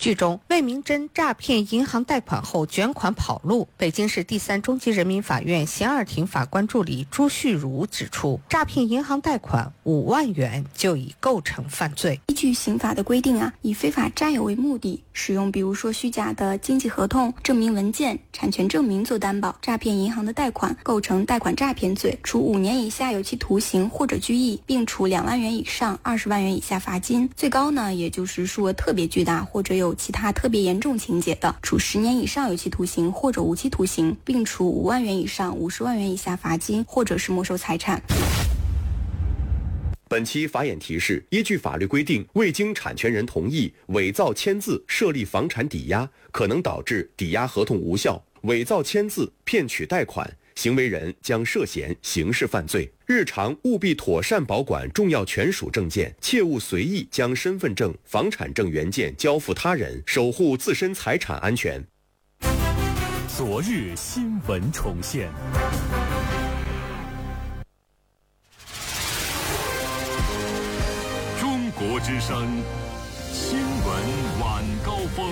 剧中，魏明珍诈骗银行贷款后卷款跑路。北京市第3中级人民法院咸二庭法官助理朱旭如指出，诈骗银行贷款5万元就已构成犯罪。 依据刑法的规定以非法占有为目的，使用比如说虚假的经济合同、证明文件、产权证明做担保，诈骗银行的贷款，构成贷款诈骗罪，处5年以下有期徒刑或者拘役，并处2万元以上20万元以下罚金。最高呢，也就是数额特别巨大或者有其他特别严重情节的，处10年以上有期徒刑或者无期徒刑，并处5万元以上50万元以下罚金，或者是没收财产。 本期法眼提示：依据法律规定，未经产权人同意伪造签字设立房产抵押，可能导致抵押合同无效；伪造签字骗取贷款，行为人将涉嫌刑事犯罪。日常务必妥善保管重要权属证件，切勿随意将身份证、房产证原件交付他人，守护自身财产安全。 昨日新闻重现。中国之声新闻晚高峰。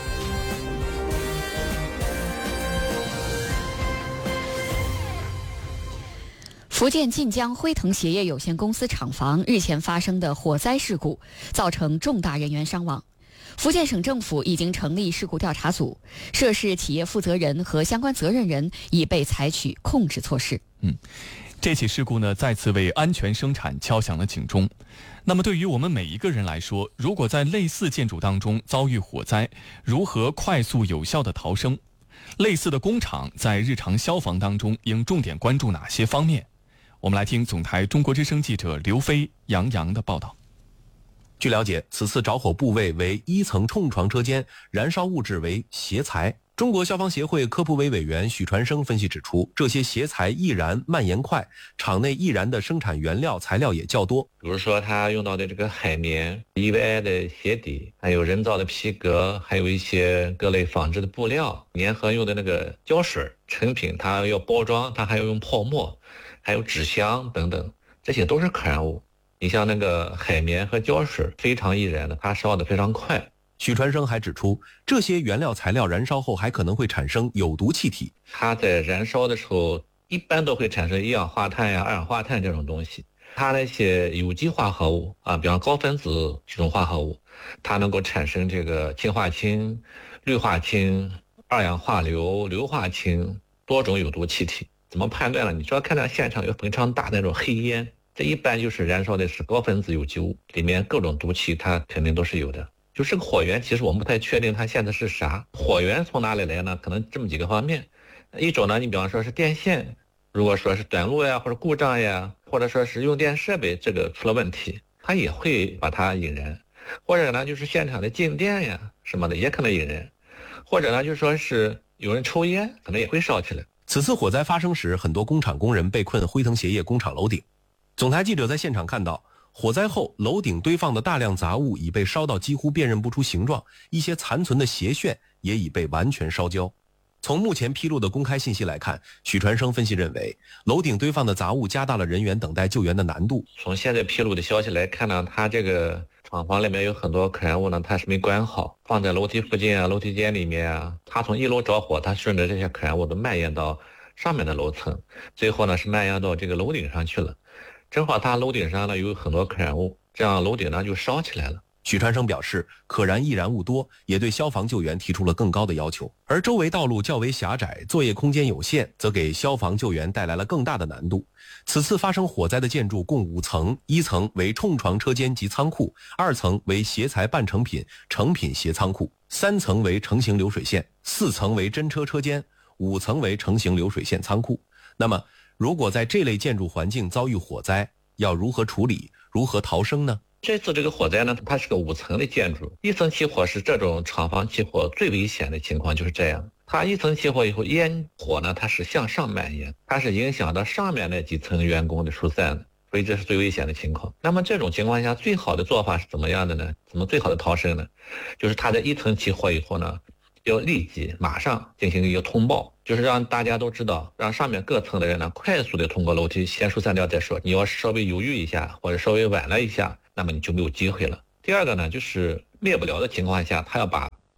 福建晋江辉腾鞋业有限公司厂房日前发生的火灾事故，造成重大人员伤亡。福建省政府已经成立事故调查组，涉事企业负责人和相关责任人已被采取控制措施。 这起事故呢，再次为安全生产敲响了警钟。那么对于我们每一个人来说，如果在类似建筑当中遭遇火灾，如何快速有效地逃生？类似的工厂在日常消防当中应重点关注哪些方面？我们来听总台中国之声记者刘飞、杨洋的报道。 据了解，此次着火部位为1层冲床车间，燃烧物质为鞋材。中国消防协会科普委委员许传生分析指出，这些鞋材易燃蔓延快，厂内易燃的生产原料材料也较多。 比如说它用到的这个海绵、EVA 的鞋底，还有人造的皮革，还有一些各类纺织的布料，粘合用的那个胶水，成品它要包装，它还要用泡沫，还有纸箱等等，这些都是可燃物。你像那个海绵和胶水非常易燃的，它烧得非常快。 许传生还指出，这些原料材料燃烧后还可能会产生有毒气体。 它在燃烧的时候一般都会产生一氧化碳呀、二氧化碳这种东西。它那些有机化合物比方高分子这种化合物，它能够产生这个氢化氢、氯化氢、二氧化硫、硫化氢多种有毒气体。怎么判断呢？你只要看到现场有非常大的那种黑烟，这一般就是燃烧的是高分子有机物，里面各种毒气它肯定都是有的。就这个火源，其实我们不太确定它现在是啥。火源从哪里来呢？可能这么几个方面。一种呢，你比方说是电线，如果说是短路呀，或者故障呀，或者说是用电设备这个出了问题，它也会把它引燃。或者呢，就是现场的静电呀什么的也可能引燃。或者呢，就说是有人抽烟，可能也会烧起来。 此次火灾发生时，很多工厂工人被困辉腾鞋业工厂楼顶。总台记者在现场看到，火灾后楼顶堆放的大量杂物已被烧到几乎辨认不出形状，一些残存的鞋楦也已被完全烧焦。从目前披露的公开信息来看，许传生分析认为，楼顶堆放的杂物加大了人员等待救援的难度。 从现在披露的消息来看呢，它这个厂房里面有很多可燃物呢，它是没管好，放在楼梯附近啊、楼梯间里面啊。它从1楼着火，它顺着这些可燃物都蔓延到上面的楼层，最后呢是蔓延到这个楼顶上去了。正好它楼顶上呢有很多可燃物，这样楼顶呢就烧起来了。 许传生表示，可燃易燃物多，也对消防救援提出了更高的要求。而周围道路较为狭窄，作业空间有限，则给消防救援带来了更大的难度。此次发生火灾的建筑共5层，1层为冲床车间及仓库，2层为鞋材半成品、成品鞋仓库，3层为成型流水线，4层为真车车间，5层为成型流水线仓库。那么，如果在这类建筑环境遭遇火灾，要如何处理，如何逃生呢？ 这次这个火灾呢，它是个5层的建筑，1层起火是这种厂房起火最危险的情况，就是这样。它1层起火以后，烟火呢它是向上蔓延，它是影响到上面那几层员工的疏散的，所以这是最危险的情况。那么这种情况下，最好的做法是怎么样的呢？怎么最好的逃生呢？就是它在1层起火以后呢，要立即马上进行一个通报，就是让大家都知道，让上面各层的人呢快速的通过楼梯先疏散掉再说。你要稍微犹豫一下或者稍微晚了一下，那么你就没有机会了。第二个呢，就是灭不了的情况下，他要把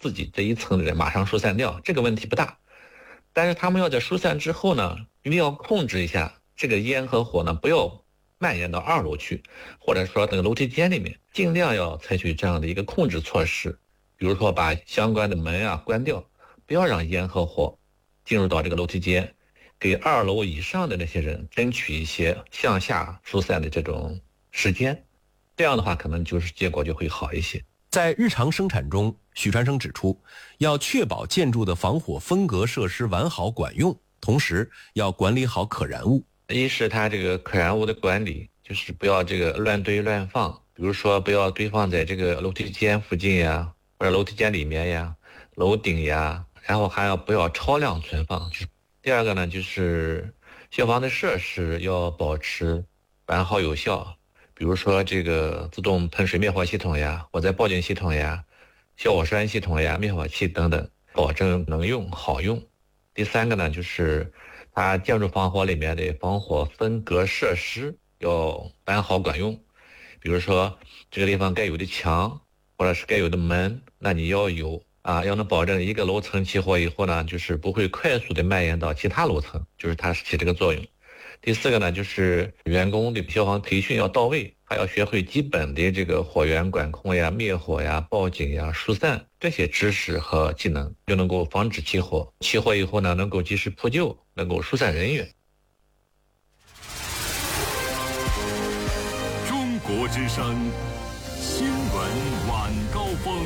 自己这一层的人马上疏散掉，这个问题不大。但是他们要在疏散之后呢，一定要控制一下这个烟和火呢，不要蔓延到2楼去，或者说这个楼梯间里面，尽量要采取这样的一个控制措施，比如说把相关的门啊关掉，不要让烟和火进入到这个楼梯间，给2楼以上的那些人争取一些向下疏散的这种时间，这样的话可能就是结果就会好一些。 在日常生产中，许传生指出，要确保建筑的防火分隔设施完好管用，同时要管理好可燃物。 一是它这个可燃物的管理，就是不要这个乱堆乱放，比如说不要堆放在这个楼梯间附近呀，或者楼梯间里面呀、楼顶呀，然后还不要超量存放。第二个呢，就是消防的设施要保持完好有效，比如说这个自动喷水灭火系统呀、火灾报警系统呀、消火栓系统呀、灭火器等等，保证能用好用。第三个呢，就是它建筑防火里面的防火分隔设施要完好管用，比如说这个地方该有的墙或者是该有的门，那你要有要能保证一个楼层起火以后呢，就是不会快速的蔓延到其他楼层，就是它起这个作用。第四个呢，就是员工的消防培训要到位，还要学会基本的这个火源管控呀、灭火呀、报警呀、疏散这些知识和技能，就能够防止起火。起火以后呢，能够及时扑救，能够疏散人员。 中国之声新闻晚高峰。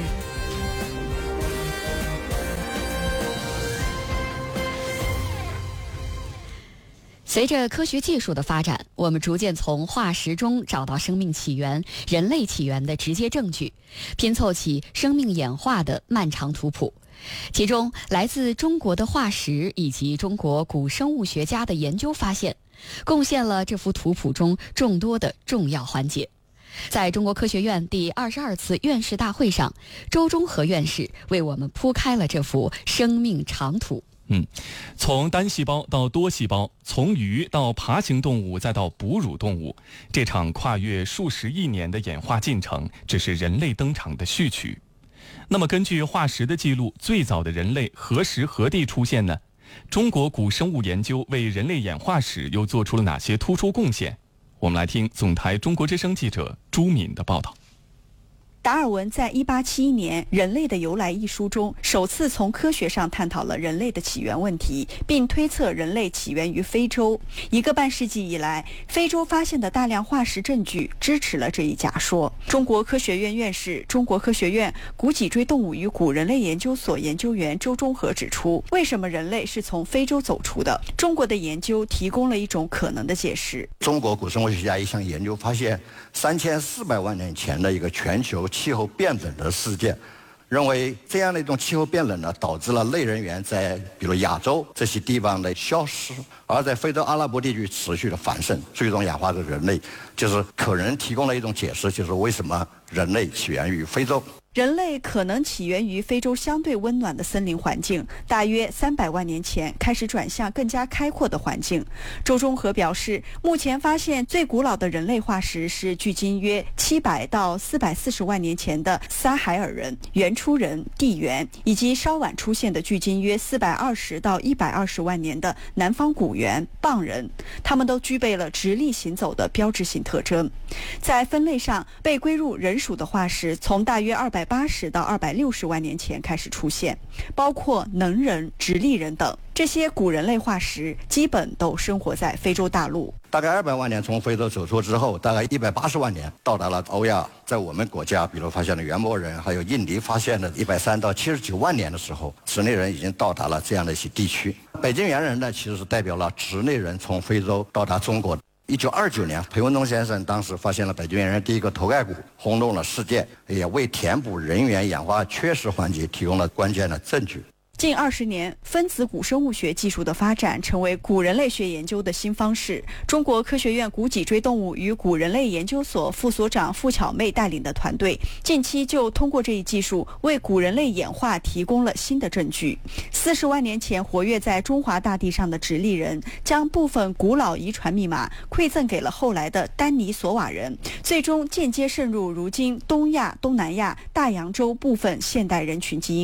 随着科学技术的发展，我们逐渐从化石中找到生命起源、人类起源的直接证据，拼凑起生命演化的漫长图谱。其中，来自中国的化石以及中国古生物学家的研究发现，贡献了这幅图谱中众多的重要环节。在中国科学院第22次院士大会上，周忠和院士为我们铺开了这幅生命长图。 从单细胞到多细胞，从鱼到爬行动物，再到哺乳动物，这场跨越数十亿年的演化进程，只是人类登场的序曲。那么根据化石的记录，最早的人类何时何地出现呢？中国古生物研究为人类演化史又做出了哪些突出贡献？我们来听总台中国之声记者朱敏的报道。 达尔文在1871年《人类的由来》一书中，首次从科学上探讨了人类的起源问题，并推测人类起源于非洲。1个半世纪以来，非洲发现的大量化石证据支持了这一假说。中国科学院院士、中国科学院古脊椎动物与古人类研究所研究员周忠和指出，为什么人类是从非洲走出的？中国的研究提供了一种可能的解释。 中国古生物学家一项研究发现，3400万年前的一个全球气候变冷的事件，认为这样的一种气候变冷呢，导致了类人猿在比如亚洲这些地方的消失，而在非洲阿拉伯地区持续的繁盛，最终演化的人类，就是可能提供了一种解释，就是为什么人类起源于非洲。 人类可能起源于非洲相对温暖的森林环境，大约300万年前开始转向更加开阔的环境。周忠和表示，目前发现最古老的人类化石是距今约700到440万年前的撒海尔人、原初人、地猿，以及稍晚出现的距今约420到120万年的南方古猿、蚌人，他们都具备了直立行走的标志性特征。在分类上，被归入人属的化石从大约280到260万年前开始出现，包括能人、直立人等。这些古人类化石基本都生活在非洲大陆。 大概200万年从非洲走出之后，大概180万年到达了欧亚。在我们国家，比如发现了原末人，还有印尼发现的130到79万年的时候，直立人已经到达了这样的一些地区。北京猿人呢，其实是代表了直立人从非洲到达中国。1929年，裴文东先生当时发现了北京猿人第一个头盖骨，轰动了世界，也为填补人猿演化缺失环节提供了关键的证据。 近20年，分子古生物学技术的发展成为古人类学研究的新方式。中国科学院古脊椎动物与古人类研究所副所长傅巧妹带领的团队，近期就通过这一技术为古人类演化提供了新的证据。40万年前活跃在中华大地上的直立人，将部分古老遗传密码馈赠给了后来的丹尼索瓦人，最终间接渗入如今东亚、东南亚、大洋洲部分现代人群基因。